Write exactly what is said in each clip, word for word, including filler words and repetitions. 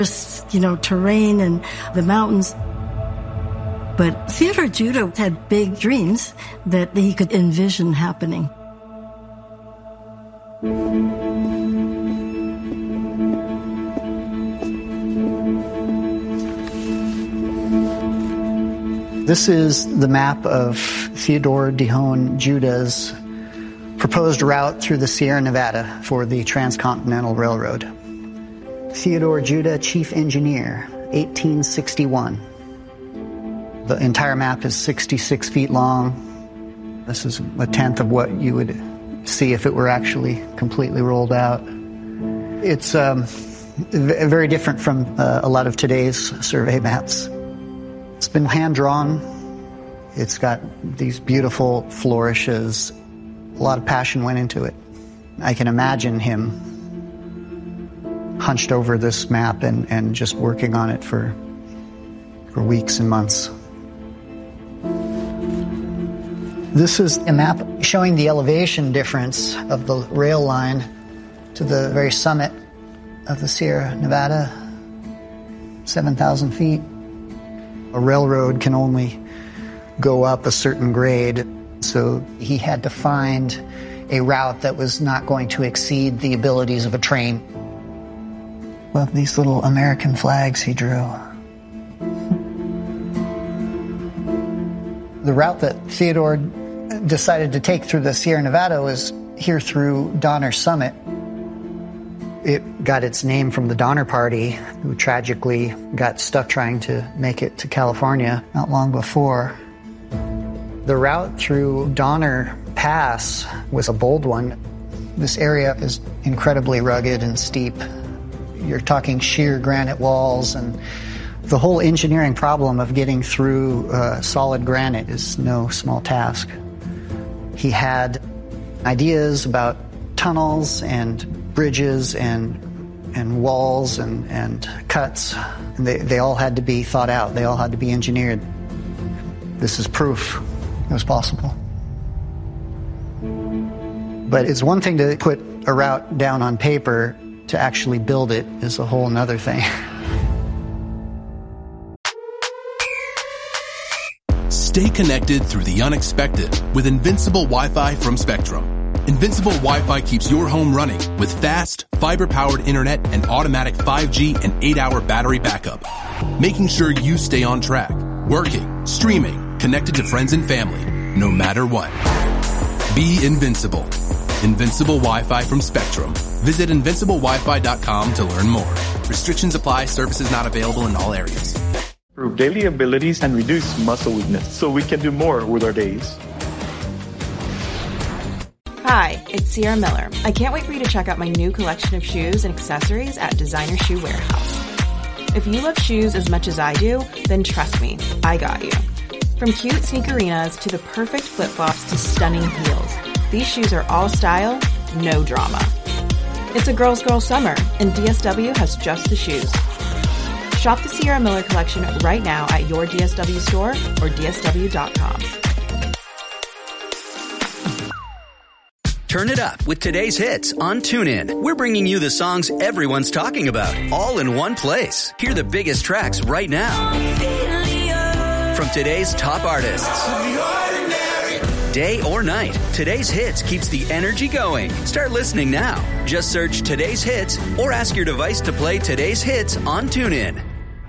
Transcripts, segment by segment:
you know, terrain and the mountains. But Theodore Judah had big dreams that he could envision happening. This is the map of Theodore Dihon Judah's proposed route through the Sierra Nevada for the Transcontinental Railroad. Theodore Judah, Chief Engineer, eighteen sixty-one. The entire map is sixty-six feet long. This is a tenth of what you would see if it were actually completely rolled out. It's um, very different from uh, a lot of today's survey maps. It's been hand-drawn. It's got these beautiful flourishes. A lot of passion went into it. I can imagine him hunched over this map and, and just working on it for, for weeks and months. This is a map showing the elevation difference of the rail line to the very summit of the Sierra Nevada, seven thousand feet. A railroad can only go up a certain grade, so he had to find a route that was not going to exceed the abilities of a train. Love these little American flags he drew. The route that Theodore decided to take through the Sierra Nevada was here through Donner Summit. It got its name from the Donner Party, who tragically got stuck trying to make it to California not long before. The route through Donner Pass was a bold one. This area is incredibly rugged and steep. You're talking sheer granite walls, and the whole engineering problem of getting through uh, solid granite is no small task. He had ideas about tunnels and bridges and and walls and, and cuts. And they, they all had to be thought out. They all had to be engineered. This is proof it was possible. But it's one thing to put a route down on paper. To actually build it is a whole nother thing. Stay connected through the unexpected with Invincible Wi-Fi from Spectrum. Invincible Wi-Fi keeps your home running with fast, fiber-powered internet and automatic five G and eight hour battery backup, making sure you stay on track, working, streaming, connected to friends and family, no matter what. Be invincible. Invincible Wi-Fi from Spectrum. Visit invincible wi fi dot com to learn more. Restrictions apply. Services not available in all areas. Improve daily abilities and reduce muscle weakness so we can do more with our days. Hi, it's Sierra Miller. I can't wait for you to check out my new collection of shoes and accessories at Designer Shoe Warehouse. If you love shoes as much as I do, then trust me, I got you. From cute sneakerinas to the perfect flip-flops to stunning heels, these shoes are all style, no drama. It's a girl's girl summer, and D S W has just the shoes. Shop the Sierra Miller collection right now at your D S W store or D S W dot com. Turn it up with today's hits on TuneIn. We're bringing you the songs everyone's talking about, all in one place. Hear the biggest tracks right now. From today's top artists. Day or night, today's hits keeps the energy going. Start listening now. Just search Today's Hits or ask your device to play today's hits on TuneIn.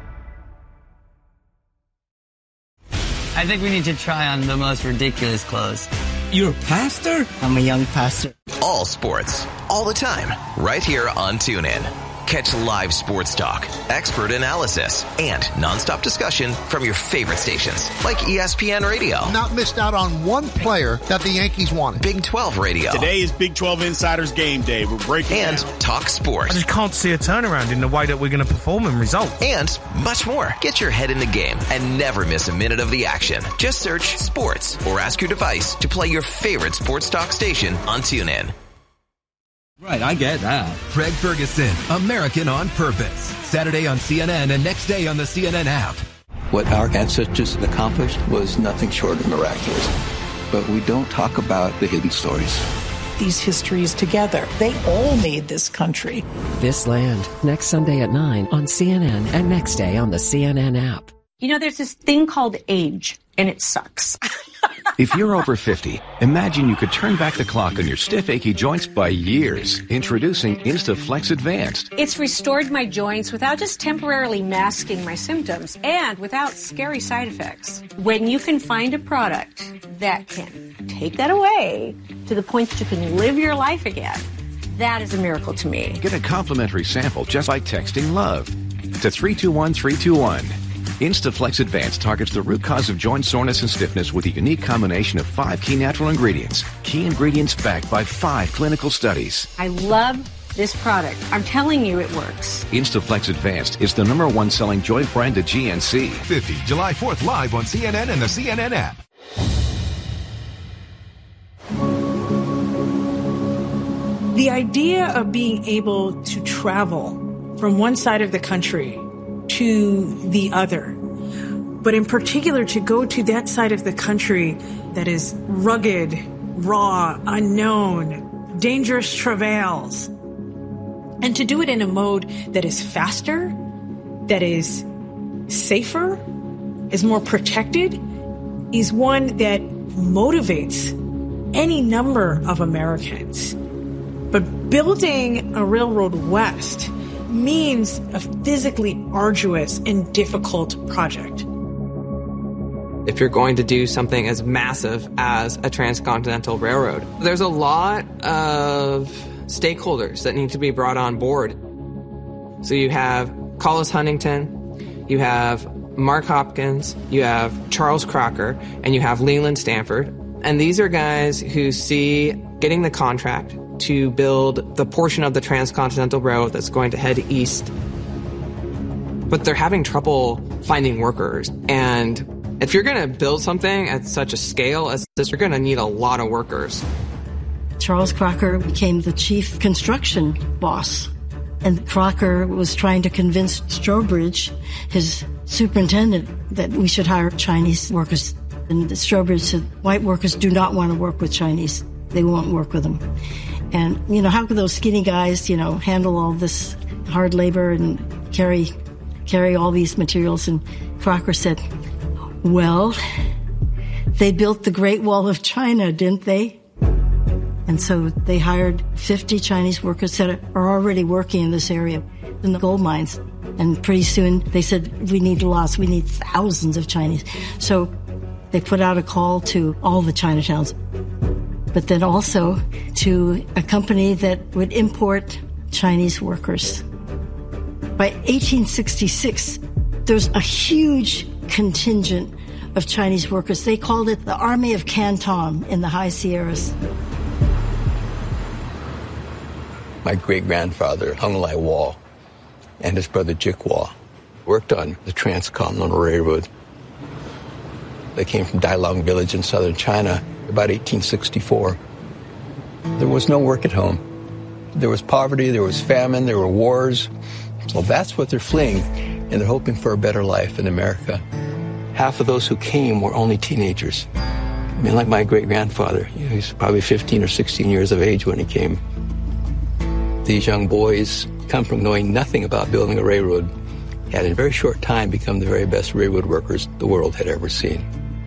I think we need to try on the most ridiculous clothes. You're a pastor? I'm a young pastor. All sports, all the time, right here on TuneIn. Catch live sports talk, expert analysis, and nonstop discussion from your favorite stations like E S P N Radio. Not missed out on one player that the Yankees wanted. Big twelve Radio. Today is Big twelve Insiders Game Day. We're breaking And down. Talk Sports. I just can't see a turnaround in the way that we're going to perform and result. And much more. Get your head in the game and never miss a minute of the action. Just search sports or ask your device to play your favorite sports talk station on TuneIn. Right, I get that. Craig Ferguson, American on Purpose. Saturday on C N N and next day on the C N N app. What our ancestors accomplished was nothing short of miraculous. But we don't talk about the hidden stories. these histories together. They all made this country. This Land, next Sunday at nine on C N N and next day on the C N N app. You know, there's this thing called age, and it sucks. If you're over fifty, imagine you could turn back the clock on your stiff, achy joints by years. Introducing Instaflex Advanced. It's restored my joints without just temporarily masking my symptoms and without scary side effects. When you can find a product that can take that away to the point that you can live your life again, that is a miracle to me. Get a complimentary sample just by texting LOVE to three two one three two one. Instaflex Advanced targets the root cause of joint soreness and stiffness with a unique combination of five key natural ingredients. Key ingredients backed by five clinical studies. I love this product. I'm telling you it works. Instaflex Advanced is the number one selling joint brand at G N C. fifty, July fourth, live on C N N and the C N N app. The idea of being able to travel from one side of the country to the other, but in particular to go to that side of the country that is rugged, raw, unknown, dangerous travails, and to do it in a mode that is faster, that is safer, is more protected, is one that motivates any number of Americans. But building a railroad west means a physically arduous and difficult project. If you're going to do something as massive as a transcontinental railroad, there's a lot of stakeholders that need to be brought on board. So you have Collis Huntington, you have Mark Hopkins, you have Charles Crocker, and you have Leland Stanford. And these are guys who see getting the contract to build the portion of the transcontinental railroad that's going to head east. But they're having trouble finding workers. And if you're going to build something at such a scale as this, you're going to need a lot of workers. Charles Crocker became the chief construction boss. And Crocker was trying to convince Strobridge, his superintendent, that we should hire Chinese workers. And Strobridge said, white workers do not want to work with Chinese. They won't work with them. And, you know, how could those skinny guys, you know, handle all this hard labor and carry carry all these materials? And Crocker said, well, they built the Great Wall of China, didn't they? And so they hired fifty Chinese workers that are already working in this area in the gold mines. And pretty soon they said, we need lots, we need thousands of Chinese. So they put out a call to all the Chinatowns, but then also to a company that would import Chinese workers. By eighteen sixty-six, there's a huge contingent of Chinese workers. They called it the Army of Canton in the High Sierras. My great-grandfather, Hung Lai Wah, and his brother Jik Wah worked on the Transcontinental Railroad. They came from Dailong Village in southern China about eighteen sixty-four. There was no work at home. There was poverty, there was famine, there were wars. So that's what they're fleeing, and they're hoping for a better life in America. Half of those who came were only teenagers. I mean, like my great-grandfather, you know, he's probably fifteen or sixteen years of age when he came. These young boys come from knowing nothing about building a railroad, and in a very short time become the very best railroad workers the world had ever seen.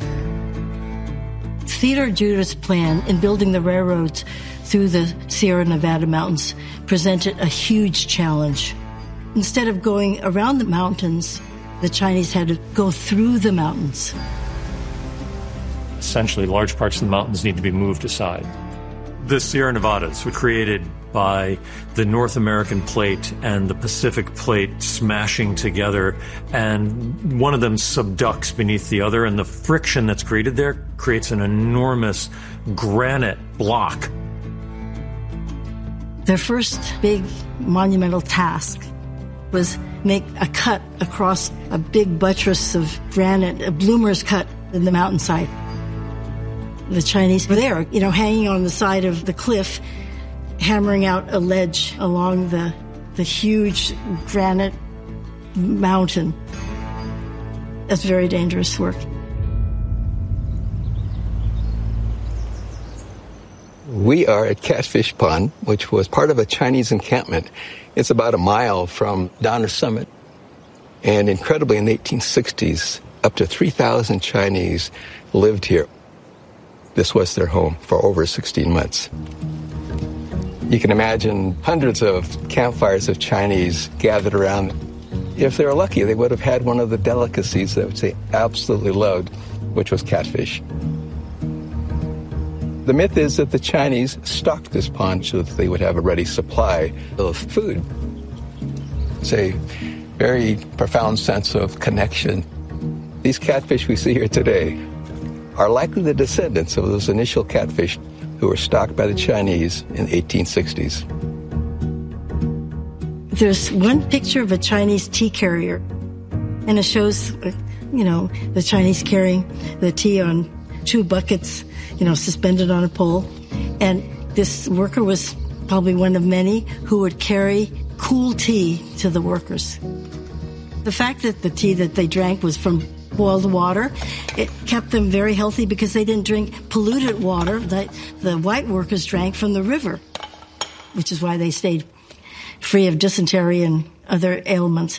Theodore Judith's plan in building the railroads through the Sierra Nevada mountains presented a huge challenge. Instead of going around the mountains, the Chinese had to go through the mountains. Essentially, large parts of the mountains need to be moved aside. The Sierra Nevadas were created by the North American plate and the Pacific plate smashing together, and one of them subducts beneath the other, and the friction that's created there creates an enormous granite block. Their first big monumental task was make a cut across a big buttress of granite, a bloomer's cut in the mountainside. The Chinese were there, you know, hanging on the side of the cliff, hammering out a ledge along the, the huge granite mountain. That's very dangerous work. We are at Catfish Pond, which was part of a Chinese encampment. It's about a mile from Donner Summit. And incredibly, in the eighteen sixties, up to three thousand Chinese lived here. This was their home for over sixteen months. You can imagine hundreds of campfires of Chinese gathered around. If they were lucky, they would have had one of the delicacies that they absolutely loved, which was catfish. The myth is that the Chinese stocked this pond so that they would have a ready supply of food. It's a very profound sense of connection. These catfish we see here today are likely the descendants of those initial catfish who were stocked by the Chinese in the eighteen sixties. There's one picture of a Chinese tea carrier, and it shows, you know, the Chinese carrying the tea on two buckets, you know, suspended on a pole. And this worker was probably one of many who would carry cool tea to the workers. The fact that the tea that they drank was from boiled water, it kept them very healthy because they didn't drink polluted water that the white workers drank from the river, which is why they stayed free of dysentery and other ailments.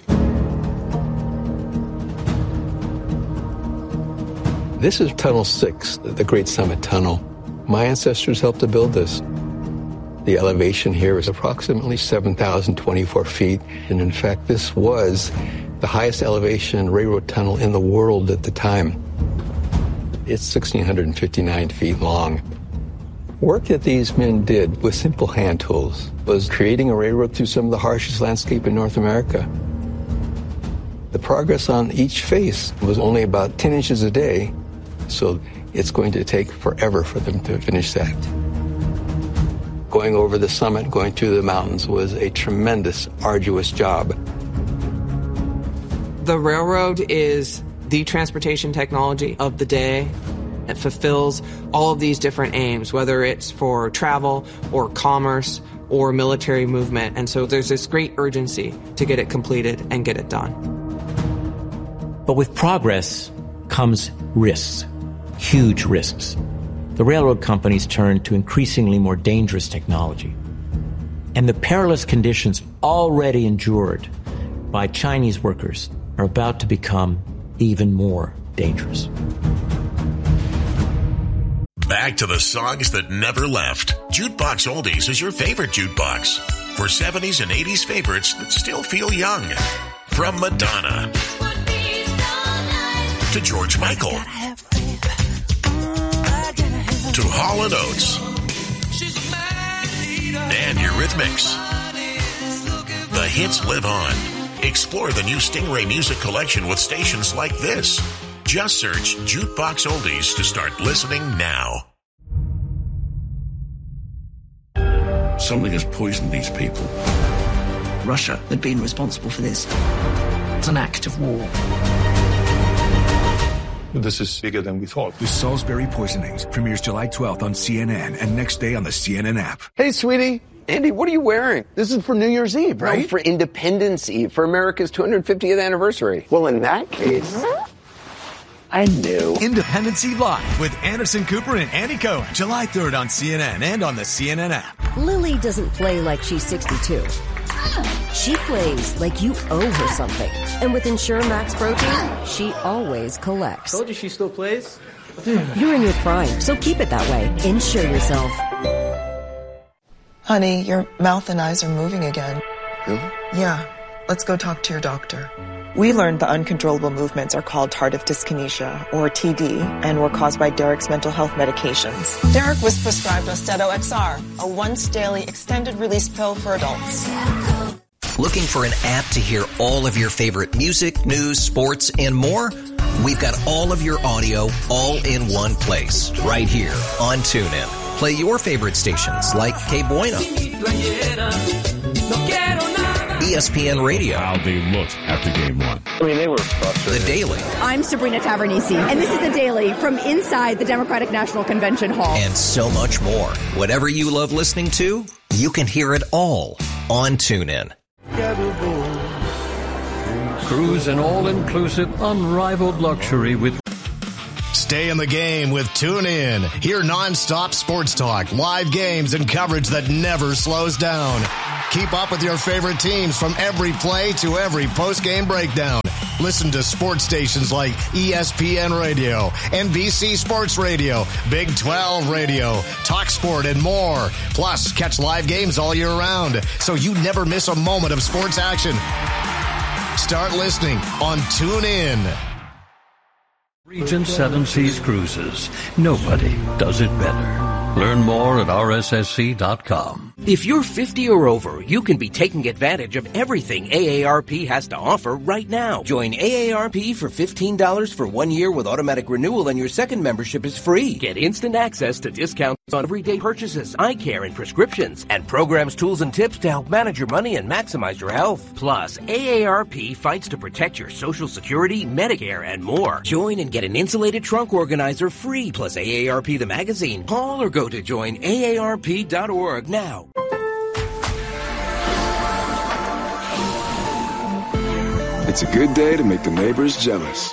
This is Tunnel six, the Great Summit Tunnel. My ancestors helped to build this. The elevation here is approximately seven thousand twenty-four feet, and in fact, this was the highest elevation railroad tunnel in the world at the time. It's one thousand six hundred fifty-nine feet long. Work that these men did with simple hand tools was creating a railroad through some of the harshest landscape in North America. The progress on each face was only about ten inches a day, so it's going to take forever for them to finish that. Going over the summit, going through the mountains was a tremendous, arduous job. The railroad is the transportation technology of the day. It fulfills all of these different aims, whether it's for travel or commerce or military movement. And so there's this great urgency to get it completed and get it done. But with progress comes risks, huge risks. The railroad companies turn to increasingly more dangerous technology. And the perilous conditions already endured by Chinese workers are about to become even more dangerous. Back to the songs that never left. Jukebox Oldies is your favorite jukebox for seventies and eighties favorites that still feel young. From Madonna to George Michael to Hall and Oates and Eurythmics. The hits live on. Explore the new Stingray Music Collection with stations like this. Just search Jukebox Oldies to start listening now. Something has poisoned these people. Russia had been responsible for this. It's an act of war. This is bigger than we thought. The Salisbury Poisonings premieres July twelfth on C N N and next day on the C N N app. Hey, sweetie. Andy, what are you wearing? This is for New Year's Eve, right? No, for Independence Eve, for America's two hundred fiftieth anniversary. Well, in that case, I knew. Independence Eve Live with Anderson Cooper and Andy Cohen. July third on C N N and on the C N N app. Lily doesn't play like she's sixty-two. She plays like you owe her something. And with Ensure Max Protein, she always collects. Told you she still plays? You're in your prime, so keep it that way. Insure yourself. Honey, your mouth and eyes are moving again. Really? Yeah. Let's go talk to your doctor. We learned the uncontrollable movements are called tardive dyskinesia, or T D, and were caused by Derek's mental health medications. Derek was prescribed Austedo X R, a once-daily extended-release pill for adults. Looking for an app to hear all of your favorite music, news, sports, and more? We've got all of your audio all in one place, right here on TuneIn. Play your favorite stations like K Bueno, E S P N Radio. How they looked after game one. I mean, they were frustrated. The Daily. I'm Sabrina Tavernisi, and this is The Daily from inside the Democratic National Convention Hall. And so much more. Whatever you love listening to, you can hear it all on TuneIn. Cruise in all-inclusive, unrivaled luxury with... Stay in the game with TuneIn. Hear nonstop sports talk, live games, and coverage that never slows down. Keep up with your favorite teams from every play to every post-game breakdown. Listen to sports stations like E S P N Radio, N B C Sports Radio, Big twelve Radio, TalkSport, and more. Plus, catch live games all year round, so you never miss a moment of sports action. Start listening on TuneIn. Regent Seven Seas Cruises. Nobody does it better. Learn more at R S S C dot com. If you're fifty or over, you can be taking advantage of everything A A R P has to offer right now. Join A A R P for fifteen dollars for one year with automatic renewal, and your second membership is free. Get instant access to discounts on everyday purchases, eye care, and prescriptions, and programs, tools, and tips to help manage your money and maximize your health. Plus, A A R P fights to protect your Social Security, Medicare, and more. Join and get an insulated trunk organizer free, plus A A R P the magazine. Call or go to join A A R P dot org now. It's a good day to make the neighbors jealous.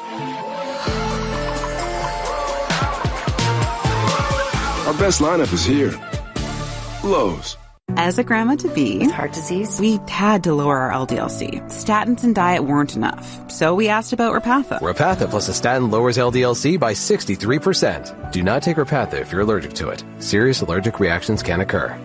Our best lineup is here. Lowe's. As a grandma-to-be, heart disease, we had to lower our L D L C. Statins and diet weren't enough, so we asked about Repatha. Repatha plus a statin lowers L D L C by sixty-three percent. Do not take Repatha if you're allergic to it. Serious allergic reactions can occur.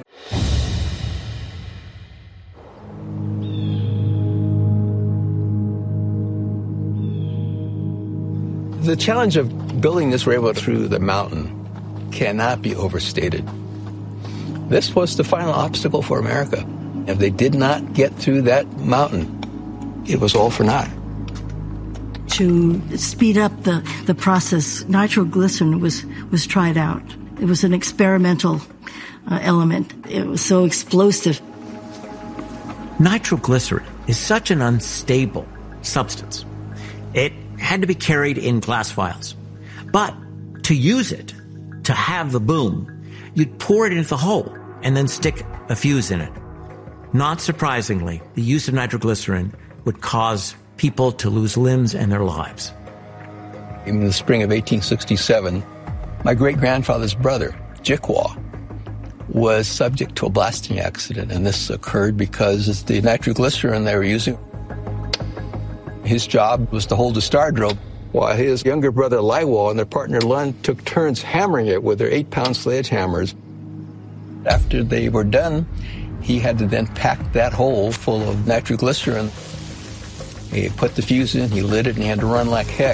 The challenge of building this railroad through the mountain cannot be overstated. This was the final obstacle for America. If they did not get through that mountain, it was all for naught. To speed up the, the process, nitroglycerin was, was tried out. It was an experimental uh, element. It was so explosive. Nitroglycerin is such an unstable substance. It had to be carried in glass vials. But to use it, to have the boom, you'd pour it into the hole and then stick a fuse in it. Not surprisingly, the use of nitroglycerin would cause people to lose limbs and their lives. In the spring of eighteen sixty-seven, my great-grandfather's brother, Jikwa, was subject to a blasting accident, and this occurred because the nitroglycerin they were using, his job was to hold the starred rope, while his younger brother Laiwal and their partner Lund took turns hammering it with their eight-pound sledgehammers. After they were done, he had to then pack that hole full of nitroglycerin. He put the fuse in, he lit it, and he had to run like heck.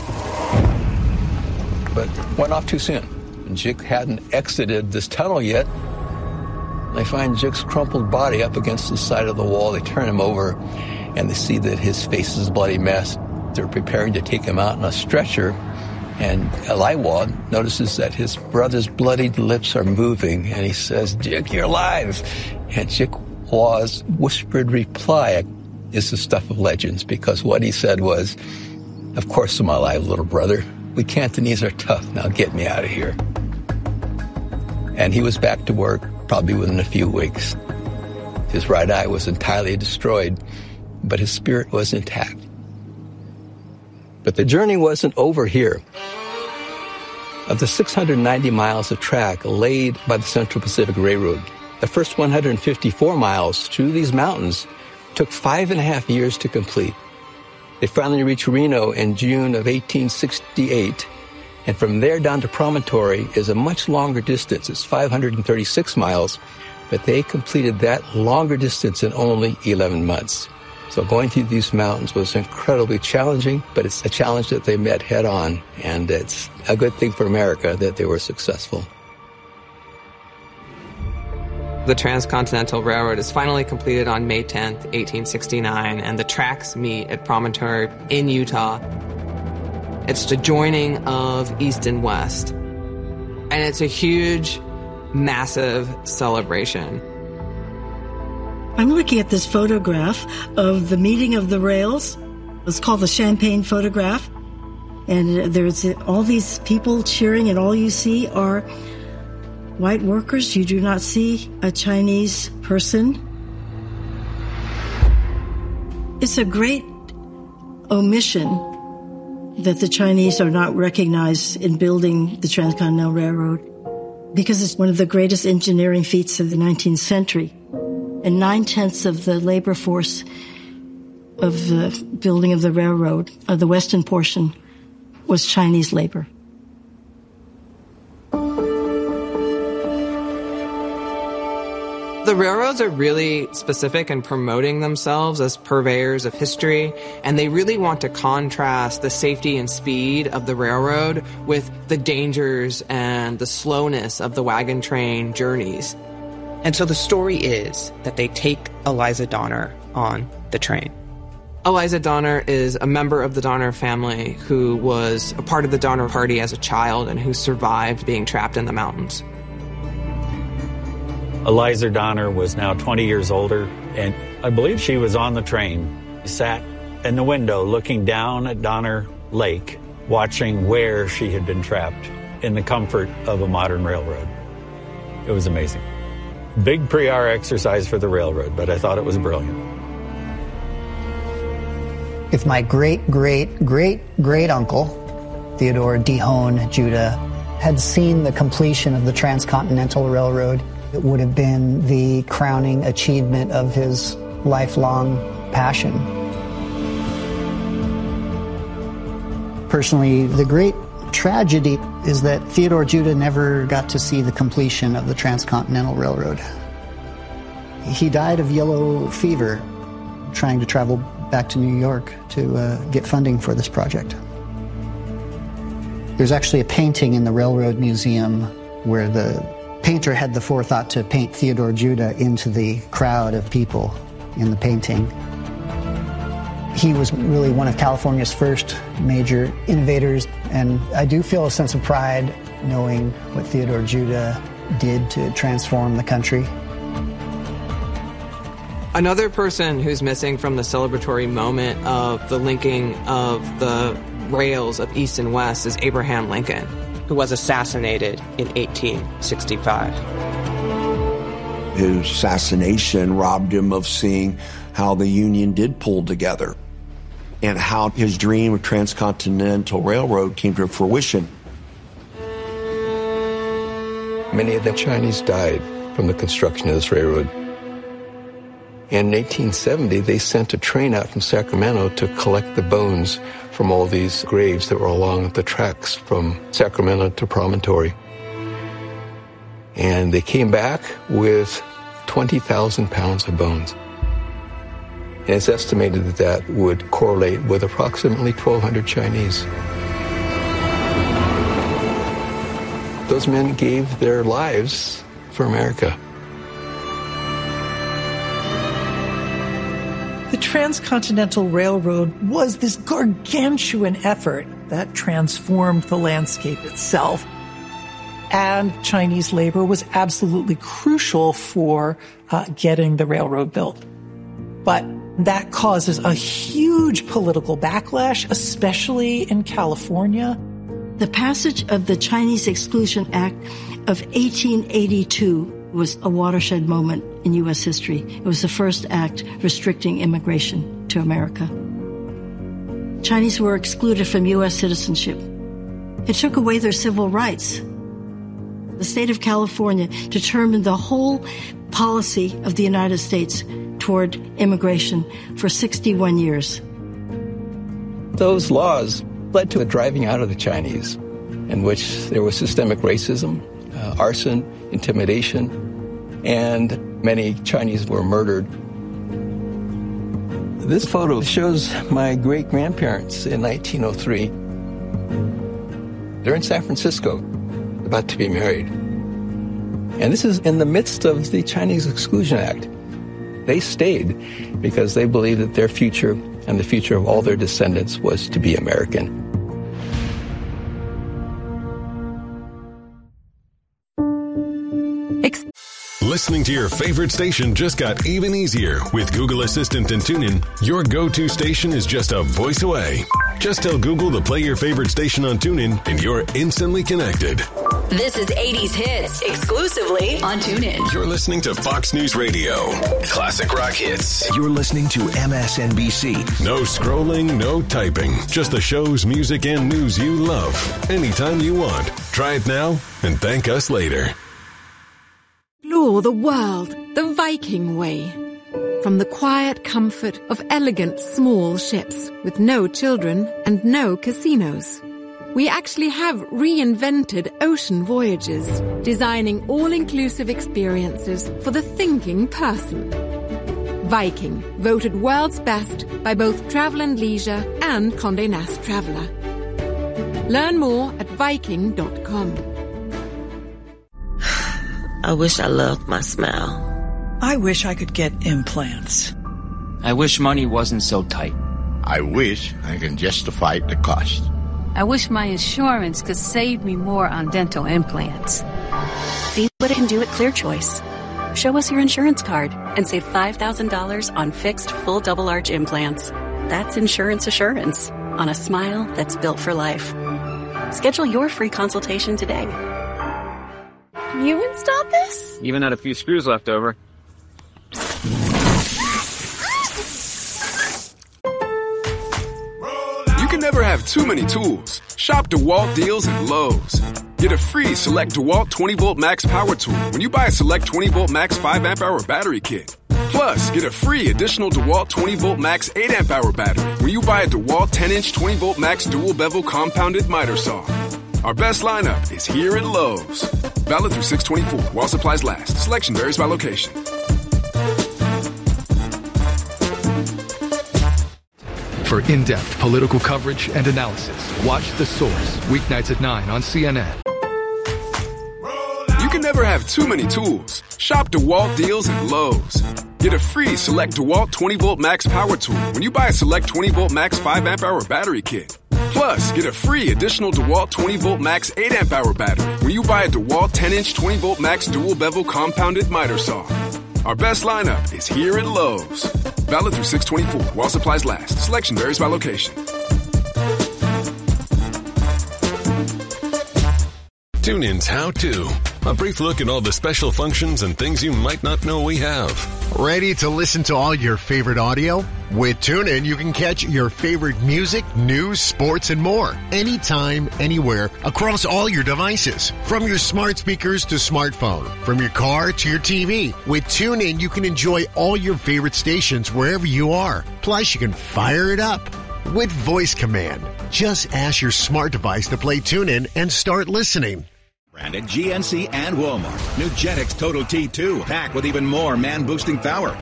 But went off too soon. Jik hadn't exited this tunnel yet. They find Jik's crumpled body up against the side of the wall. They turn him over, and they see that his face is a bloody mess. They're preparing to take him out in a stretcher, and Laiwal notices that his brother's bloodied lips are moving, and he says, "Jik, you're alive." And Jikwal's whispered reply is the stuff of legends, because what he said was, "Of course I'm alive, little brother. We Cantonese are tough. Now get me out of here." And he was back to work probably within a few weeks. His right eye was entirely destroyed, but his spirit was intact. But the journey wasn't over here. Of the six hundred ninety miles of track laid by the Central Pacific Railroad, the first one hundred fifty-four miles through these mountains took five and a half years to complete. They finally reached Reno in June of eighteen sixty-eight, and from there down to Promontory is a much longer distance. It's five hundred thirty-six miles, but they completed that longer distance in only eleven months. So going through these mountains was incredibly challenging, but it's a challenge that they met head on, and it's a good thing for America that they were successful. The Transcontinental Railroad is finally completed on May tenth, eighteen sixty-nine, and the tracks meet at Promontory in Utah. It's the joining of East and West, and it's a huge, massive celebration. I'm looking at this photograph of the meeting of the rails. It's called the Champagne photograph. And there's all these people cheering, and all you see are white workers. You do not see a Chinese person. It's a great omission that the Chinese are not recognized in building the Transcontinental Railroad because it's one of the greatest engineering feats of the nineteenth century. And nine-tenths of the labor force of the building of the railroad, of the western portion, was Chinese labor. The railroads are really specific in promoting themselves as purveyors of history, and they really want to contrast the safety and speed of the railroad with the dangers and the slowness of the wagon train journeys. And so the story is that they take Eliza Donner on the train. Eliza Donner is a member of the Donner family who was a part of the Donner Party as a child and who survived being trapped in the mountains. Eliza Donner was now twenty years older, and I believe she was on the train, sat in the window looking down at Donner Lake, watching where she had been trapped in the comfort of a modern railroad. It was amazing. Big pre-R exercise for the railroad, but I thought it was brilliant. If my great, great, great, great uncle, Theodore Dehone Judah, had seen the completion of the Transcontinental Railroad, it would have been the crowning achievement of his lifelong passion. Personally, the great tragedy is that Theodore Judah never got to see the completion of the Transcontinental Railroad. He died of yellow fever trying to travel back to New York to uh, get funding for this project. There's actually a painting in the Railroad Museum where the painter had the forethought to paint Theodore Judah into the crowd of people in the painting. He was really one of California's first major innovators, and I do feel a sense of pride knowing what Theodore Judah did to transform the country. Another person who's missing from the celebratory moment of the linking of the rails of East and West is Abraham Lincoln, who was assassinated in eighteen sixty-five. His assassination robbed him of seeing how the Union did pull together and how his dream of Transcontinental Railroad came to fruition. Many of the Chinese died from the construction of this railroad. And in eighteen seventy, they sent a train out from Sacramento to collect the bones from all these graves that were along the tracks from Sacramento to Promontory. And they came back with twenty thousand pounds of bones. And it's estimated that that would correlate with approximately twelve hundred Chinese. Those men gave their lives for America. The Transcontinental Railroad was this gargantuan effort that transformed the landscape itself. And Chinese labor was absolutely crucial for uh, getting the railroad built. But that causes a huge political backlash, especially in California. The passage of the Chinese Exclusion Act of eighteen eighty-two was a watershed moment in U S history. It was the first act restricting immigration to America. Chinese were excluded from U S citizenship. It took away their civil rights. The state of California determined the whole policy of the United States toward immigration for sixty-one years. Those laws led to a driving out of the Chinese, in which there was systemic racism, uh, arson, intimidation, and many Chinese were murdered. This photo shows my great-grandparents in nineteen oh three. They're in San Francisco, about to be married. And this is in the midst of the Chinese Exclusion Act. They stayed because they believed that their future and the future of all their descendants was to be American. Ex- Listening to your favorite station just got even easier with Google Assistant and TuneIn. Your go-to station is just a voice away. Just tell Google to play your favorite station on TuneIn and you're instantly connected. This is eighties Hits, exclusively on TuneIn. You're listening to Fox News Radio. Classic rock hits. You're listening to M S N B C. No scrolling, no typing. Just the shows, music, and news you love. Anytime you want. Try it now and thank us later. Explore the world the Viking way. From the quiet comfort of elegant small ships with no children and no casinos. We actually have reinvented ocean voyages, designing all-inclusive experiences for the thinking person. Viking, voted world's best by both Travel and Leisure and Condé Nast Traveler. Learn more at Viking dot com. I wish I loved my smile. I wish I could get implants. I wish money wasn't so tight. I wish I can justify the cost. I wish my insurance could save me more on dental implants. See what it can do at ClearChoice. Show us your insurance card and save five thousand dollars on fixed full double arch implants. That's insurance assurance on a smile that's built for life. Schedule your free consultation today. You installed this? Even had a few screws left over. You can never have too many tools. Shop DeWalt deals at Lowe's. Get a free Select DeWalt twenty volt Max Power Tool when you buy a Select twenty volt Max five amp hour battery kit. Plus, get a free additional DeWalt twenty volt Max eight amp hour battery when you buy a DeWalt ten inch twenty volt Max dual bevel compounded miter saw. Our best lineup is here at Lowe's. Valid through six twenty-four while supplies last. Selection varies by location. For in-depth political coverage and analysis, watch The Source, weeknights at nine on C N N. You can never have too many tools. Shop DeWalt deals at Lowe's. Get a free Select DeWalt twenty volt Max Power Tool when you buy a Select twenty volt Max five amp hour battery kit. Plus, get a free additional DeWalt twenty volt Max eight amp hour battery when you buy a DeWalt ten inch twenty volt Max dual bevel compounded miter saw. Our best lineup is here at Lowe's. Valid through six twenty-four while supplies last. Selection varies by location. TuneIn's How To. A brief look at all the special functions and things you might not know we have. Ready to listen to all your favorite audio? With TuneIn, you can catch your favorite music, news, sports, and more. Anytime, anywhere, across all your devices. From your smart speakers to smartphone. From your car to your T V. With TuneIn, you can enjoy all your favorite stations wherever you are. Plus, you can fire it up with voice command. Just ask your smart device to play TuneIn and start listening. Brand at G N C and Walmart. Nugenix Total T two, packed with even more man-boosting power.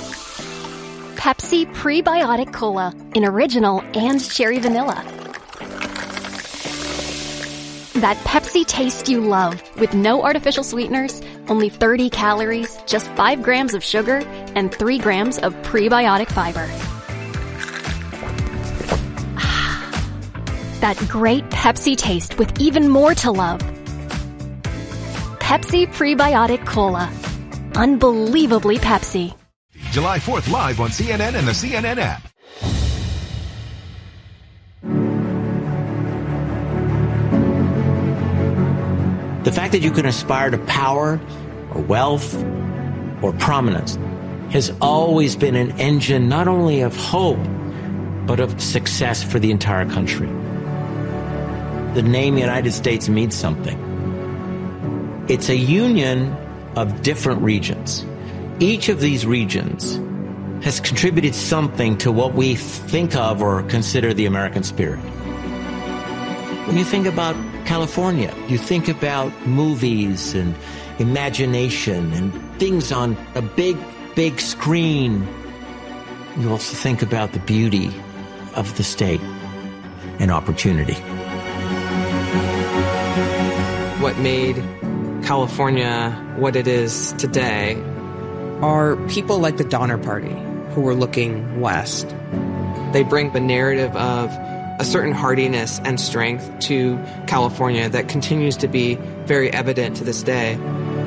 Pepsi Prebiotic Cola in original and cherry vanilla. That Pepsi taste you love with no artificial sweeteners, only thirty calories, just five grams of sugar, and three grams of prebiotic fiber. That great Pepsi taste with even more to love. Pepsi Prebiotic Cola. Unbelievably Pepsi. July fourth live on C N N and the C N N app. The fact that you can aspire to power or wealth or prominence has always been an engine not only of hope, but of success for the entire country. The name United States means something. It's a union of different regions. Each of these regions has contributed something to what we think of or consider the American spirit. When you think about California, you think about movies and imagination and things on a big, big screen. You also think about the beauty of the state and opportunity. What made California what it is today are people like the Donner Party who were looking west. They bring the narrative of a certain hardiness and strength to California that continues to be very evident to this day.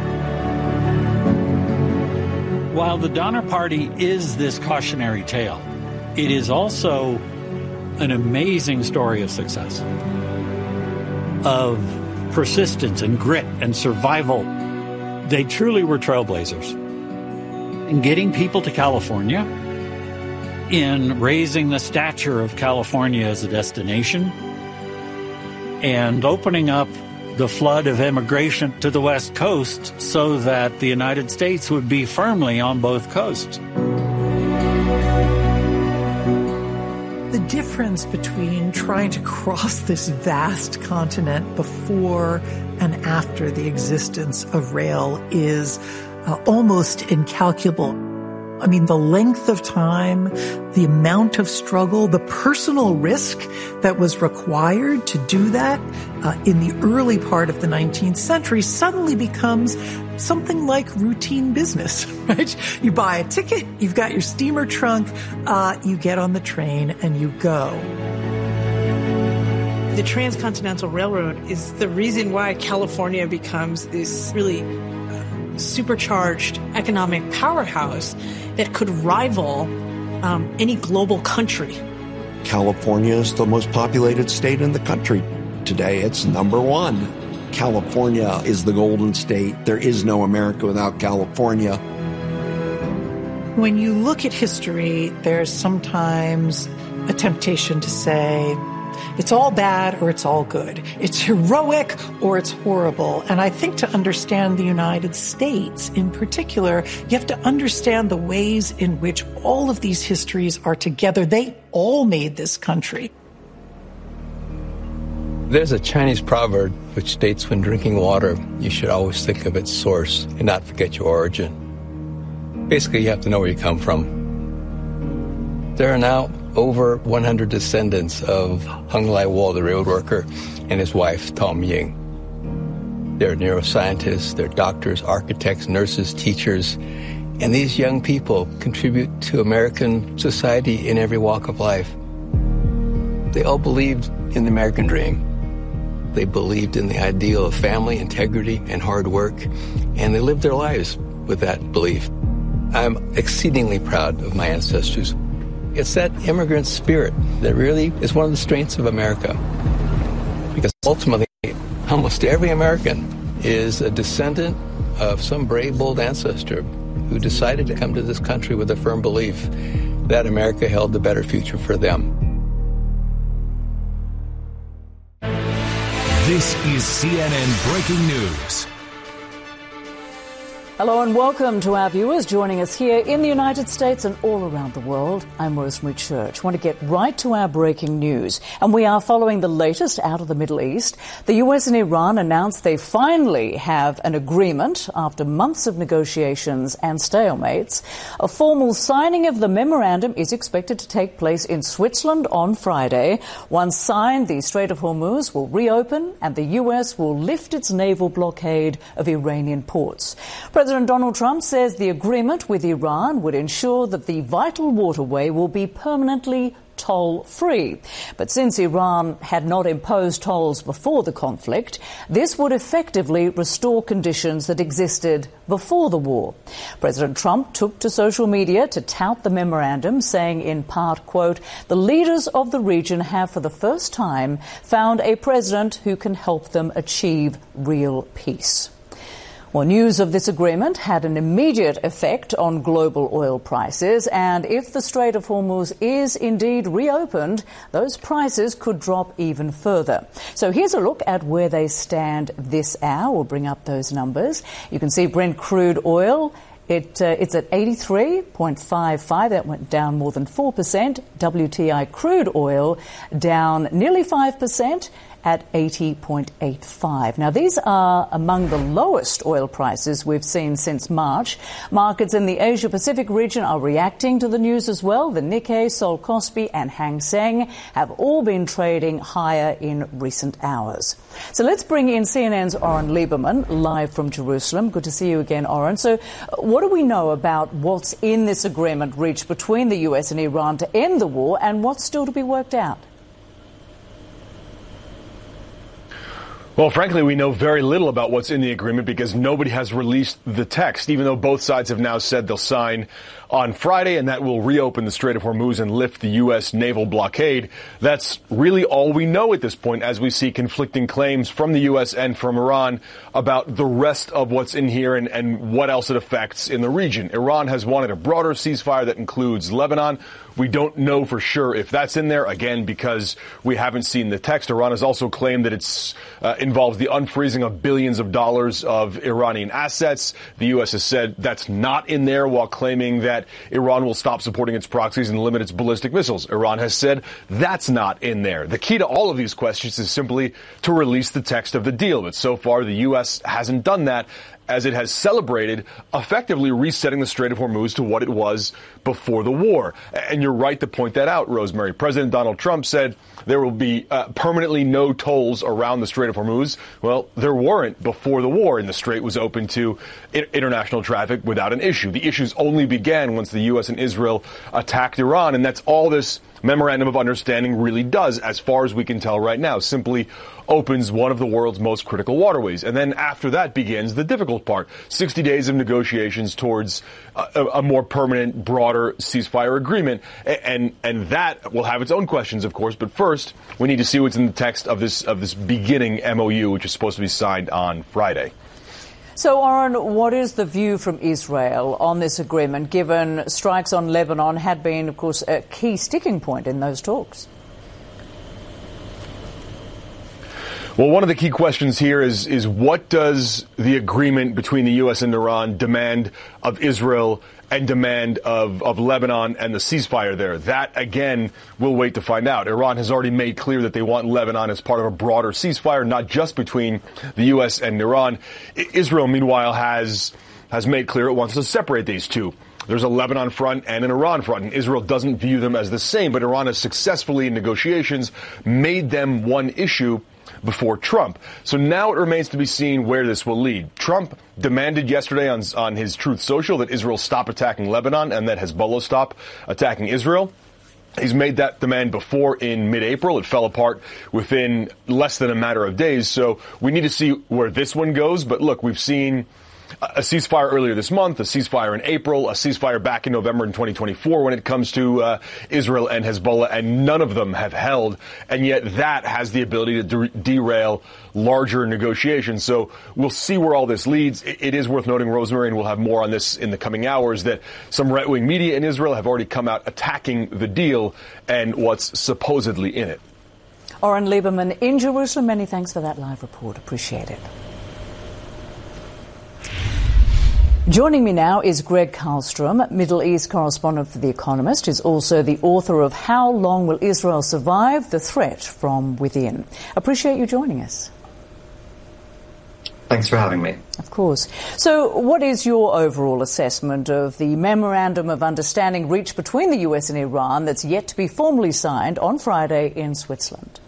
While the Donner Party is this cautionary tale, it is also an amazing story of success, of persistence and grit and survival. They truly were trailblazers. In getting people to California, in raising the stature of California as a destination, and opening up the flood of immigration to the West Coast so that the United States would be firmly on both coasts. The difference between trying to cross this vast continent before and after the existence of rail is uh, almost incalculable. I mean, the length of time, the amount of struggle, the personal risk that was required to do that uh, in the early part of the nineteenth century suddenly becomes something like routine business, right? You buy a ticket, you've got your steamer trunk, uh, you get on the train and you go. The Transcontinental Railroad is the reason why California becomes this really supercharged economic powerhouse that could rival um, any global country. California is the most populated state in the country. Today, it's number one. California is the Golden State. There is no America without California. When you look at history, there's sometimes a temptation to say, it's all bad or it's all good. It's heroic or it's horrible. And I think to understand the United States in particular, you have to understand the ways in which all of these histories are together. They all made this country. There's a Chinese proverb which states when drinking water, you should always think of its source and not forget your origin. Basically, you have to know where you come from. There are now over one hundred descendants of Hung Lai Wall, the railroad worker, and his wife, Tom Ying. They're neuroscientists, they're doctors, architects, nurses, teachers, and these young people contribute to American society in every walk of life. They all believed in the American dream. They believed in the ideal of family, integrity, and hard work, and they lived their lives with that belief. I'm exceedingly proud of my ancestors. It's that immigrant spirit that really is one of the strengths of America. Because ultimately, almost every American is a descendant of some brave, bold ancestor who decided to come to this country with a firm belief that America held the better future for them. This is C N N Breaking News. Hello and welcome to our viewers joining us here in the United States and all around the world. I'm Rosemary Church. I want to get right to our breaking news. And we are following the latest out of the Middle East. The U S and Iran announced they finally have an agreement after months of negotiations and stalemates. A formal signing of the memorandum is expected to take place in Switzerland on Friday. Once signed, the Strait of Hormuz will reopen and the U S will lift its naval blockade of Iranian ports. President Donald Trump says the agreement with Iran would ensure that the vital waterway will be permanently toll-free. But since Iran had not imposed tolls before the conflict, this would effectively restore conditions that existed before the war. President Trump took to social media to tout the memorandum, saying in part, quote, "The leaders of the region have for the first time found a president who can help them achieve real peace." Well, news of this agreement had an immediate effect on global oil prices, and if the Strait of Hormuz is indeed reopened, those prices could drop even further. So here's a look at where they stand this hour. We'll bring up those numbers. You can see Brent crude oil. It, uh, it's at eighty-three point five five. That went down more than four percent. W T I crude oil down nearly five percent. At eighty point eight five. Now, these are among the lowest oil prices we've seen since March. Markets in the Asia-Pacific region are reacting to the news as well. The Nikkei, Seoul Kospi and Hang Seng have all been trading higher in recent hours. So let's bring in C N N's Oren Lieberman, live from Jerusalem. Good to see you again, Oren. So what do we know about what's in this agreement reached between the U S and Iran to end the war, and what's still to be worked out? Well, frankly, we know very little about what's in the agreement because nobody has released the text, even though both sides have now said they'll sign on Friday, and that will reopen the Strait of Hormuz and lift the U S naval blockade. That's really all we know at this point, as we see conflicting claims from the U S and from Iran about the rest of what's in here and, and what else it affects in the region. Iran has wanted a broader ceasefire that includes Lebanon. We don't know for sure if that's in there, again, because we haven't seen the text. Iran has also claimed that it's uh, involves the unfreezing of billions of dollars of Iranian assets. The U S has said that's not in there, while claiming that Iran will stop supporting its proxies and limit its ballistic missiles. Iran has said that's not in there. The key to all of these questions is simply to release the text of the deal. But so far, the U S hasn't done that, as it has celebrated effectively resetting the Strait of Hormuz to what it was before the war. And you're right to point that out, Rosemary. President Donald Trump said there will be uh, permanently no tolls around the Strait of Hormuz. Well, there weren't before the war, and the strait was open to I- international traffic without an issue. The issues only began once the U S and Israel attacked Iran, and that's all this memorandum of understanding really does, as far as we can tell right now. Simply opens one of the world's most critical waterways. And then after that begins the difficult part, sixty days of negotiations towards a, a more permanent, broader ceasefire agreement. And, and that will have its own questions, of course. But first, we need to see what's in the text of this, of this beginning M O U, which is supposed to be signed on Friday. So, Oren, what is the view from Israel on this agreement, given strikes on Lebanon had been, of course, a key sticking point in those talks? Well, one of the key questions here is, is what does the agreement between the U S and Iran demand of Israel and demand of, of Lebanon and the ceasefire there? That, again, we'll wait to find out. Iran has already made clear that they want Lebanon as part of a broader ceasefire, not just between the U S and Iran. Israel, meanwhile, has has made clear it wants to separate these two. There's a Lebanon front and an Iran front, and Israel doesn't view them as the same, but Iran has successfully, in negotiations, made them one issue before Trump. So now it remains to be seen where this will lead. Trump demanded yesterday on, on his Truth Social that Israel stop attacking Lebanon and that Hezbollah stop attacking Israel. He's made that demand before in mid-April. It fell apart within less than a matter of days. So we need to see where this one goes. But look, we've seen a ceasefire earlier this month, a ceasefire in April, a ceasefire back in November in twenty twenty-four when it comes to uh, Israel and Hezbollah, and none of them have held. And yet that has the ability to de- derail larger negotiations. So we'll see where all this leads. It, it is worth noting, Rosemary, and we'll have more on this in the coming hours, that some right-wing media in Israel have already come out attacking the deal and what's supposedly in it. Oren Liebermann in Jerusalem, many thanks for that live report. Appreciate it. Joining me now is Greg Karlstrom, Middle East correspondent for The Economist. He's also the author of How Long Will Israel Survive? The Threat from Within. Appreciate you joining us. Thanks for having me. Of course. So what is your overall assessment of the Memorandum of Understanding reached between the U S and Iran that's yet to be formally signed on Friday in Switzerland?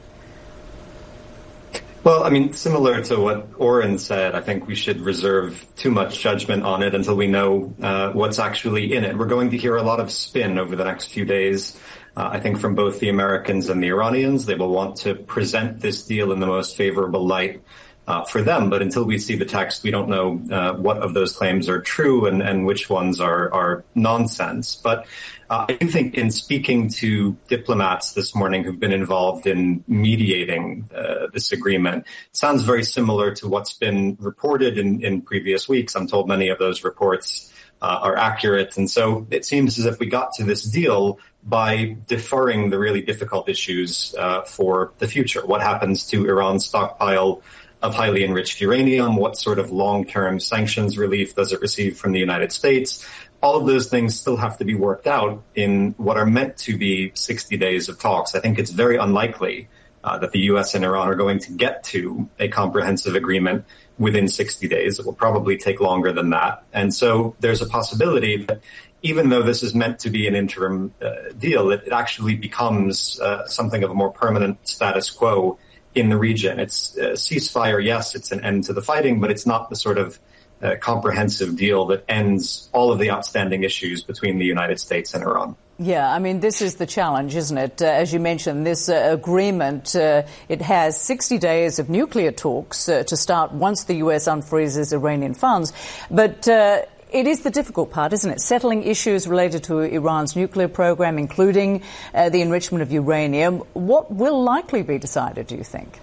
Well, I mean, similar to what Oren said, I think we should reserve too much judgment on it until we know uh, what's actually in it. We're going to hear a lot of spin over the next few days, uh, I think, from both the Americans and the Iranians. They will want to present this deal in the most favorable light uh, for them. But until we see the text, we don't know uh, what of those claims are true and, and which ones are, are nonsense. But Uh, I do think in speaking to diplomats this morning who've been involved in mediating uh, this agreement, it sounds very similar to what's been reported in, in previous weeks. I'm told many of those reports uh, are accurate. And so it seems as if we got to this deal by deferring the really difficult issues uh, for the future. What happens to Iran's stockpile of highly enriched uranium? What sort of long-term sanctions relief does it receive from the United States? All of those things still have to be worked out in what are meant to be sixty days of talks. I think it's very unlikely uh, that the U S and Iran are going to get to a comprehensive agreement within sixty days. It will probably take longer than that. And so there's a possibility that even though this is meant to be an interim uh, deal, it, it actually becomes uh, something of a more permanent status quo in the region. It's a ceasefire, yes, it's an end to the fighting, but it's not the sort of uh, comprehensive deal that ends all of the outstanding issues between the United States and Iran. Yeah, I mean, this is the challenge, isn't it? Uh, as you mentioned, this uh, agreement, uh, it has sixty days of nuclear talks uh, to start once the U S unfreezes Iranian funds. But uh, it is the difficult part, isn't it? Settling issues related to Iran's nuclear program, including uh, the enrichment of uranium. What will likely be decided, do you think?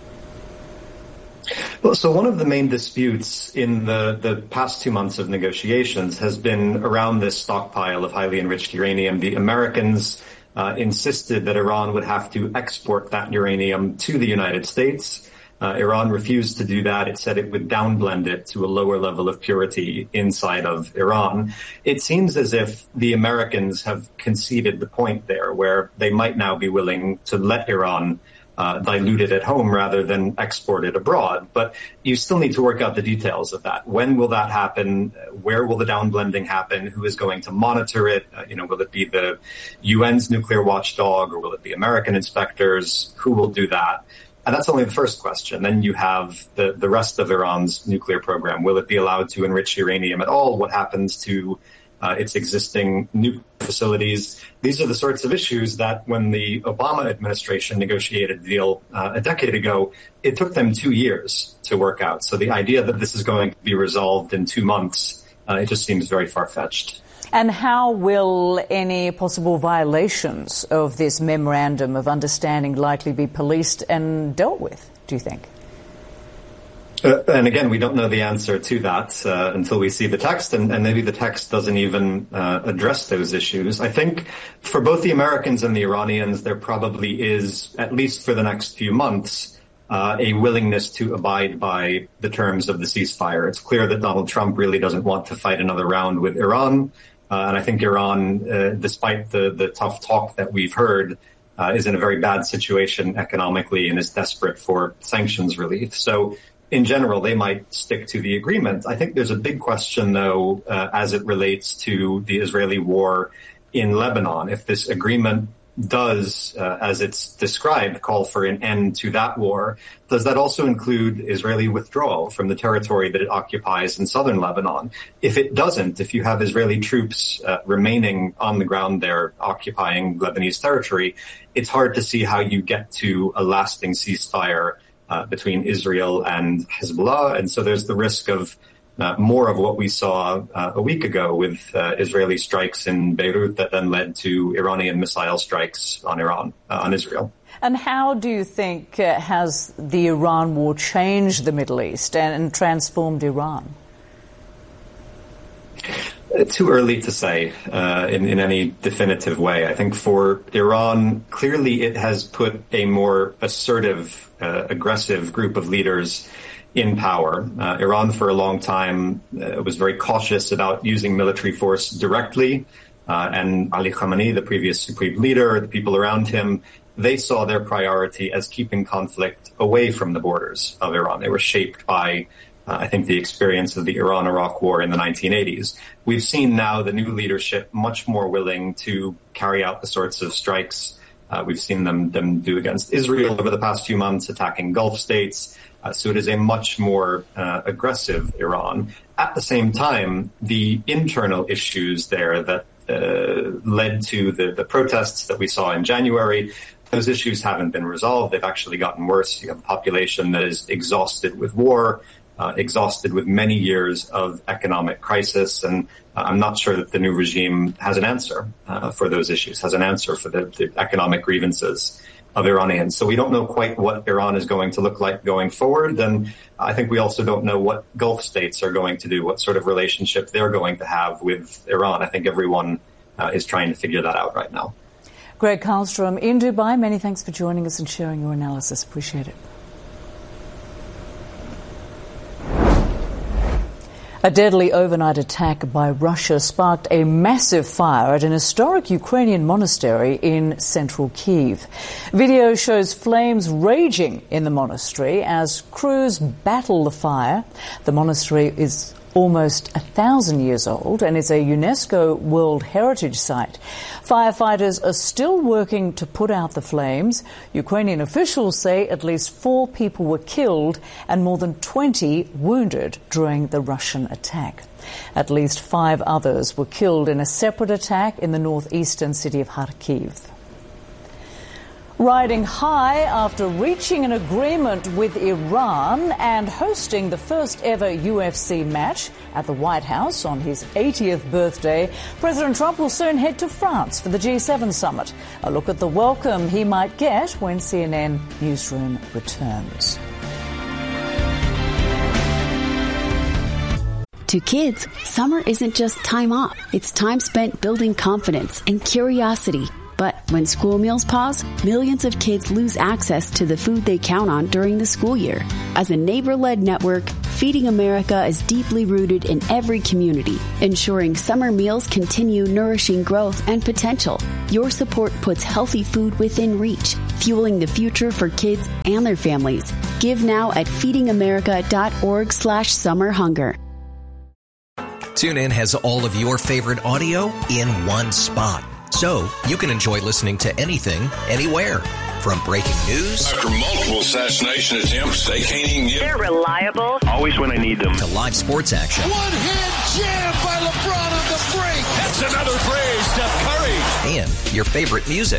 Well, so one of the main disputes in the, the past two months of negotiations has been around this stockpile of highly enriched uranium. The Americans uh, insisted that Iran would have to export that uranium to the United States. Uh, Iran refused to do that. It said it would downblend it to a lower level of purity inside of Iran. It seems as if the Americans have conceded the point there, where they might now be willing to let Iran Uh, dilute it at home rather than export it abroad. But you still need to work out the details of that. When will that happen? Where will the downblending happen? Who is going to monitor it? Uh, you know, will it be the U N's nuclear watchdog, or will it be American inspectors? Who will do that? And that's only the first question. Then you have the, the rest of Iran's nuclear program. Will it be allowed to enrich uranium at all? What happens to Uh, its existing nuclear facilities? These are the sorts of issues that when the Obama administration negotiated the deal uh, a decade ago, it took them two years to work out. So the idea that this is going to be resolved in two months, uh, it just seems very far-fetched. And how will any possible violations of this memorandum of understanding likely be policed and dealt with, do you think? Uh, and again, we don't know the answer to that uh, until we see the text, and, and maybe the text doesn't even uh, address those issues. I think for both the Americans and the Iranians, there probably is, at least for the next few months, uh, a willingness to abide by the terms of the ceasefire. It's clear that Donald Trump really doesn't want to fight another round with Iran, uh, and I think Iran, uh, despite the, the tough talk that we've heard, uh, is in a very bad situation economically and is desperate for sanctions relief. So in general, they might stick to the agreement. I think there's a big question, though, uh, as it relates to the Israeli war in Lebanon. If this agreement does, uh, as it's described, call for an end to that war, does that also include Israeli withdrawal from the territory that it occupies in southern Lebanon? If it doesn't, if you have Israeli troops uh, remaining on the ground there occupying Lebanese territory, it's hard to see how you get to a lasting ceasefire Uh, between Israel and Hezbollah. And so there's the risk of uh, more of what we saw uh, a week ago with uh, Israeli strikes in Beirut that then led to Iranian missile strikes on Iran, uh, on Israel. And how do you think uh, has the Iran war changed the Middle East and, and transformed Iran? Too early to say uh, in, in any definitive way. I think for Iran, clearly it has put a more assertive, uh, aggressive group of leaders in power. Uh, Iran, for a long time, uh, was very cautious about using military force directly. Uh, and Ali Khamenei, the previous supreme leader, the people around him, they saw their priority as keeping conflict away from the borders of Iran. They were shaped by Uh, I think the experience of the Iran-Iraq war in the nineteen eighties. We've seen now the new leadership much more willing to carry out the sorts of strikes uh, we've seen them, them do against Israel over the past few months, attacking Gulf states. Uh, so it is a much more uh, aggressive Iran. At the same time, the internal issues there that uh, led to the, the protests that we saw in January, those issues haven't been resolved. They've actually gotten worse. You have a population that is exhausted with war, Uh, exhausted with many years of economic crisis, and uh, I'm not sure that the new regime has an answer uh, for those issues, has an answer for the, the economic grievances of Iranians. So we don't know quite what Iran is going to look like going forward, and I think we also don't know what Gulf states are going to do, what sort of relationship they're going to have with Iran. I think everyone uh, is trying to figure that out right now. Greg Karlstrom in Dubai, many thanks for joining us and sharing your analysis. Appreciate it. A deadly overnight attack by Russia sparked a massive fire at an historic Ukrainian monastery in central Kyiv. Video shows flames raging in the monastery as crews battle the fire. The monastery is almost a thousand years old and is a UNESCO World Heritage Site. Firefighters are still working to put out the flames. Ukrainian officials say at least four people were killed and more than twenty wounded during the Russian attack. At least five others were killed in a separate attack in the northeastern city of Kharkiv. Riding high after reaching an agreement with Iran and hosting the first ever U F C match at the White House on his eightieth birthday, President Trump will soon head to France for the G seven summit. A look at the welcome he might get when C N N Newsroom returns. To kids, summer isn't just time off. It's time spent building confidence and curiosity. But when school meals pause, millions of kids lose access to the food they count on during the school year. As a neighbor-led network, Feeding America is deeply rooted in every community, ensuring summer meals continue nourishing growth and potential. Your support puts healthy food within reach, fueling the future for kids and their families. Give now at feedingamerica.org slash summer hunger. TuneIn has all of your favorite audio in one spot. So you can enjoy listening to anything, anywhere. From breaking news. After multiple assassination attempts, they can't even get... They're reliable. Always when I need them. To live sports action. One-hand jam by LeBron on the break. That's another play, Steph Curry. And your favorite music.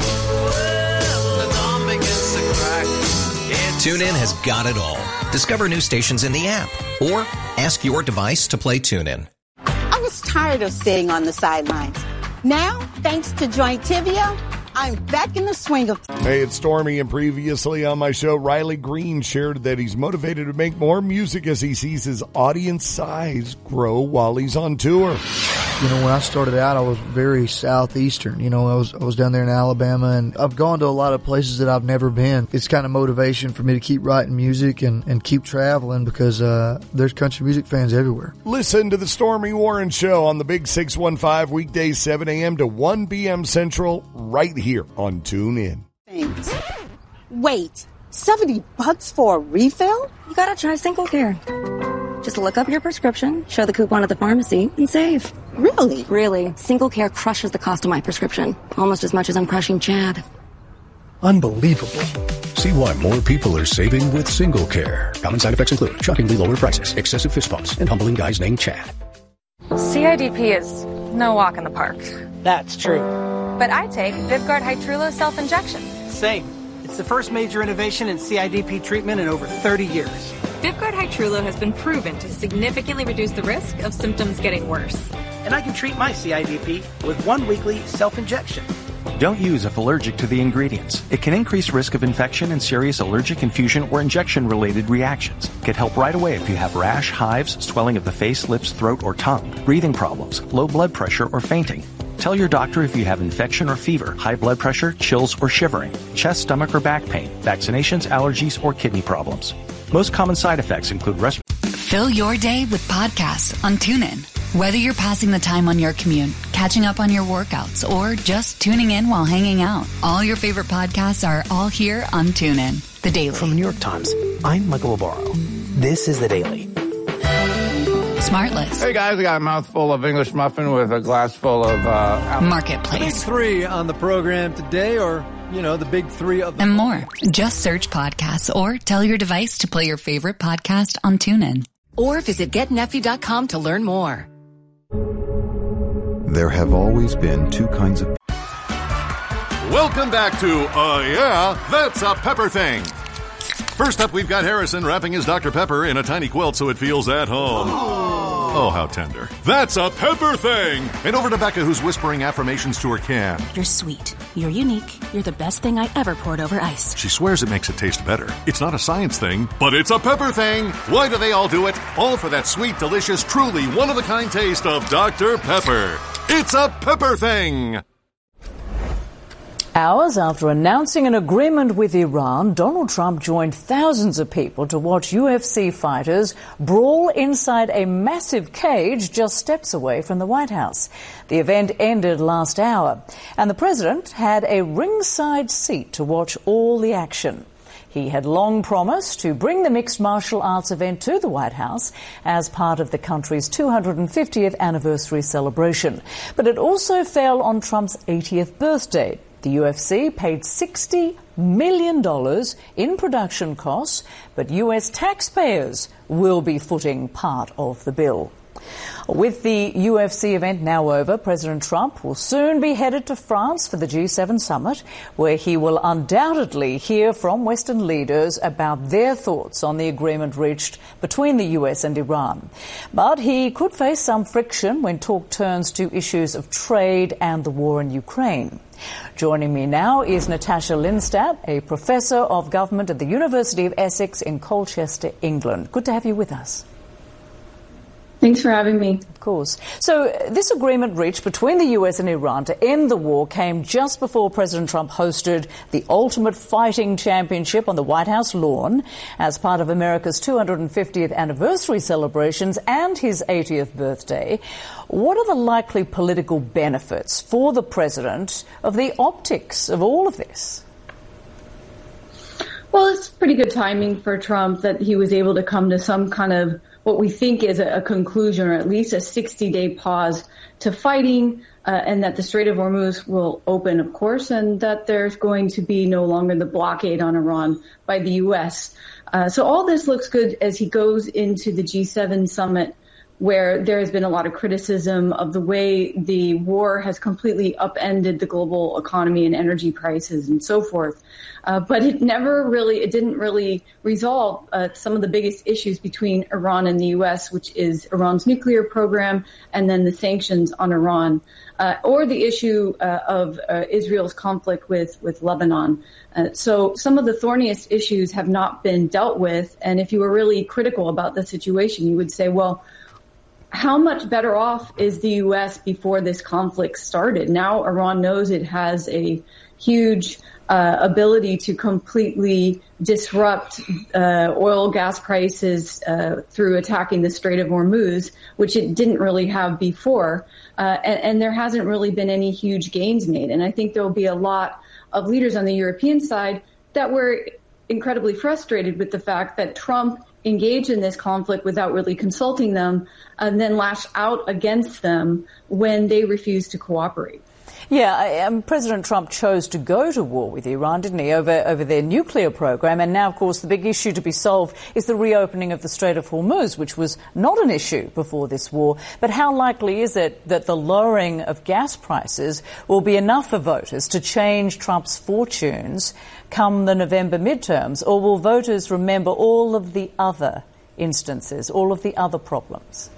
TuneIn has got it all. Discover new stations in the app. Or ask your device to play TuneIn. I was tired of staying on the sidelines. Now, thanks to Jointivia, I'm back in the swing of... Hey, it's Stormy, and previously on my show, Riley Green shared that he's motivated to make more music as he sees his audience size grow while he's on tour. You know, when I started out, I was very southeastern. You know, I was I was down there in Alabama, and I've gone to a lot of places that I've never been. It's kind of motivation for me to keep writing music and, and keep traveling because uh, there's country music fans everywhere. Listen to the Stormy Warren Show on the Big six one five, weekdays seven a.m. to one p.m. Central, right here on TuneIn. Thanks. Wait, seventy bucks for a refill? You gotta try Single Care. Just look up your prescription, show the coupon at the pharmacy, and save. Really? Really. Single Care crushes the cost of my prescription. Almost as much as I'm crushing Chad. Unbelievable. See why more people are saving with Single Care. Common side effects include shockingly lower prices, excessive fist bumps, and humbling guys named Chad. C I D P is no walk in the park. That's true. But I take VivGuard Hytrulo self-injection. Same. It's the first major innovation in C I D P treatment in over thirty years. VivGuard Hytrulo has been proven to significantly reduce the risk of symptoms getting worse. And I can treat my C I D P with one weekly self-injection. Don't use if allergic to the ingredients. It can increase risk of infection and serious allergic infusion or injection-related reactions. Get help right away if you have rash, hives, swelling of the face, lips, throat, or tongue, breathing problems, low blood pressure, or fainting. Tell your doctor if you have infection or fever, high blood pressure, chills, or shivering, chest, stomach, or back pain, vaccinations, allergies, or kidney problems. Most common side effects include respiratory. Fill your day with podcasts on TuneIn. Whether you're passing the time on your commute, catching up on your workouts, or just tuning in while hanging out, all your favorite podcasts are all here on TuneIn. The Daily. From the New York Times, I'm Michael Obaro. This is The Daily. Smartless. Hey guys, I got a mouthful of English muffin with a glass full of uh, Marketplace. The big three on the program today, or you know, the big three of the and more. Just search podcasts or tell your device to play your favorite podcast on TuneIn. Or visit get nephew dot com to learn more. There have always been two kinds of... Welcome back to, uh, yeah, That's a Pepper Thing. First up, we've got Harrison wrapping his Doctor Pepper in a tiny quilt so it feels at home. Oh, oh how tender. That's a Pepper Thing! And over to Becca, who's whispering affirmations to her can. You're sweet. You're unique. You're the best thing I ever poured over ice. She swears it makes it taste better. It's not a science thing, but it's a Pepper Thing! Why do they all do it? All for that sweet, delicious, truly one-of-a-kind taste of Doctor Pepper. It's a Pepper Thing! Hours after announcing an agreement with Iran, Donald Trump joined thousands of people to watch U F C fighters brawl inside a massive cage just steps away from the White House. The event ended last hour, and the president had a ringside seat to watch all the action. He had long promised to bring the mixed martial arts event to the White House as part of the country's two hundred fiftieth anniversary celebration. But it also fell on Trump's eightieth birthday. The U F C paid sixty million dollars in production costs, but U S taxpayers will be footing part of the bill. With the U F C event now over, President Trump will soon be headed to France for the G seven summit, where he will undoubtedly hear from Western leaders about their thoughts on the agreement reached between the U S and Iran. But he could face some friction when talk turns to issues of trade and the war in Ukraine. Joining me now is Natasha Lindstad, a professor of government at the University of Essex in Colchester, England. Good to have you with us. Thanks for having me. Of course. So this agreement reached between the U S and Iran to end the war came just before President Trump hosted the Ultimate Fighting Championship on the White House lawn as part of America's two hundred fiftieth anniversary celebrations and his eightieth birthday. What are the likely political benefits for the president of the optics of all of this? Well, it's pretty good timing for Trump that he was able to come to some kind of what we think is a, a conclusion, or at least a sixty-day pause to fighting, uh, and that the Strait of Hormuz will open, of course, and that there's going to be no longer the blockade on Iran by the U S. Uh, so all this looks good as he goes into the G seven summit, where there has been a lot of criticism of the way the war has completely upended the global economy and energy prices and so forth. Uh, but it never really, it didn't really resolve uh, some of the biggest issues between Iran and the U S, which is Iran's nuclear program and then the sanctions on Iran, uh, or the issue uh, of uh, Israel's conflict with, with Lebanon. Uh, so some of the thorniest issues have not been dealt with. And if you were really critical about the situation, you would say, well, how much better off is the U S before this conflict started? Now Iran knows it has a huge uh, ability to completely disrupt uh, oil gas prices uh, through attacking the Strait of Hormuz, which it didn't really have before. Uh, and, and there hasn't really been any huge gains made. And I think there will be a lot of leaders on the European side that were incredibly frustrated with the fact that Trump engaged in this conflict without really consulting them, and then lash out against them when they refused to cooperate. Yeah, um, President Trump chose to go to war with Iran, didn't he, over, over their nuclear program. And now, of course, the big issue to be solved is the reopening of the Strait of Hormuz, which was not an issue before this war. But how likely is it that the lowering of gas prices will be enough for voters to change Trump's fortunes come the November midterms? Or will voters remember all of the other instances, all of the other problems?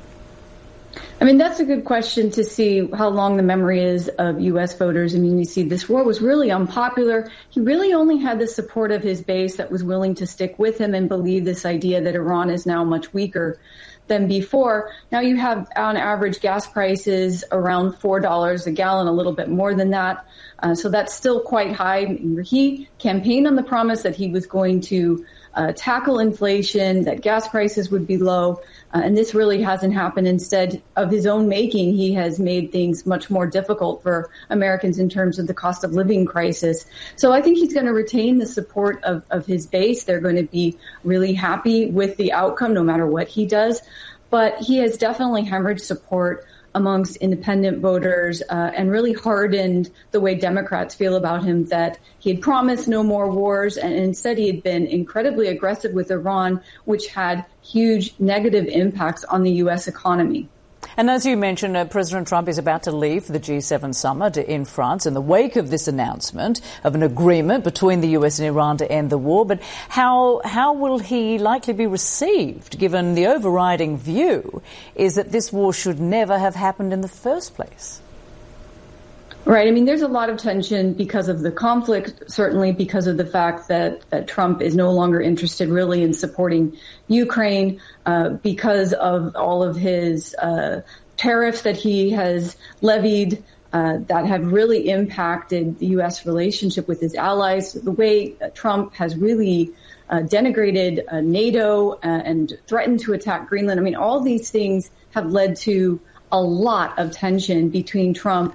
I mean, that's a good question to see how long the memory is of U S voters. I mean, you see this war was really unpopular. He really only had the support of his base that was willing to stick with him and believe this idea that Iran is now much weaker than before. Now you have, on average, gas prices around four dollars a gallon, a little bit more than that. Uh, so that's still quite high. He campaigned on the promise that he was going to uh, tackle inflation, that gas prices would be low. Uh, and this really hasn't happened. Instead of his own making, he has made things much more difficult for Americans in terms of the cost of living crisis. So I think he's going to retain the support of, of his base. They're going to be really happy with the outcome, no matter what he does. But he has definitely hemorrhaged support amongst independent voters uh, and really hardened the way Democrats feel about him, that he had promised no more wars, and instead he had been incredibly aggressive with Iran, which had huge negative impacts on the U S economy. And as you mentioned, uh, President Trump is about to leave for the G seven summit in France in the wake of this announcement of an agreement between the U S and Iran to end the war. But how how will he likely be received, given the overriding view is that this war should never have happened in the first place? Right. I mean, there's a lot of tension because of the conflict, certainly because of the fact that, that Trump is no longer interested really in supporting Ukraine, uh, because of all of his uh, tariffs that he has levied uh, that have really impacted the U S relationship with his allies. The way Trump has really uh, denigrated uh, NATO uh, and threatened to attack Greenland. I mean, all these things have led to a lot of tension between Trump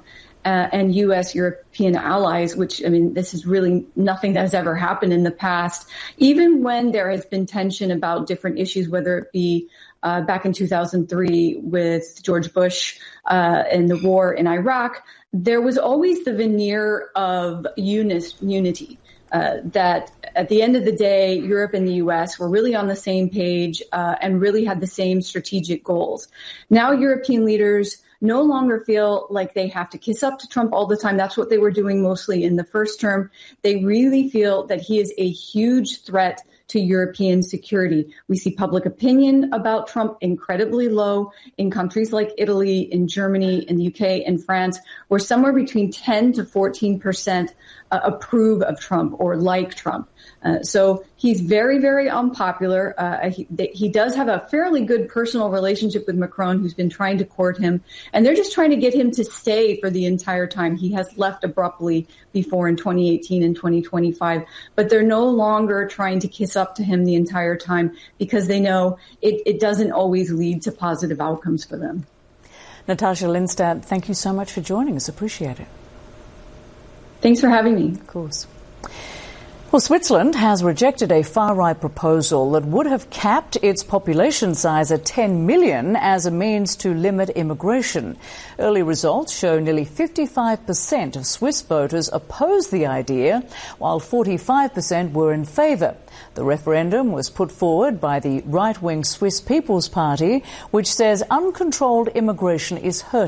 uh, and U S European allies, which, I mean, this is really nothing that has ever happened in the past. Even when there has been tension about different issues, whether it be uh, back in two thousand three with George Bush uh, and the war in Iraq, there was always the veneer of unis- unity. Uh, that at the end of the day, Europe and the U S were really on the same page uh, and really had the same strategic goals. Now European leaders no longer feel like they have to kiss up to Trump all the time. That's what they were doing mostly in the first term. They really feel that he is a huge threat to European security. We see public opinion about Trump incredibly low in countries like Italy, in Germany, in the U K, and France, where somewhere between ten to fourteen percent uh, approve of Trump or like Trump. Uh, so he's very, very unpopular. Uh, he, he does have a fairly good personal relationship with Macron, who's been trying to court him. And they're just trying to get him to stay for the entire time. He has left abruptly before in twenty eighteen and twenty twenty-five. But they're no longer trying to kiss up to him the entire time because they know it, it doesn't always lead to positive outcomes for them. Natasha Lindstad, thank you so much for joining us. Appreciate it. Thanks for having me. Of course. Well, Switzerland has rejected a far-right proposal that would have capped its population size at ten million as a means to limit immigration. Early results show nearly fifty-five percent of Swiss voters oppose the idea, while forty-five percent were in favour. The referendum was put forward by the right-wing Swiss People's Party, which says uncontrolled immigration is hurting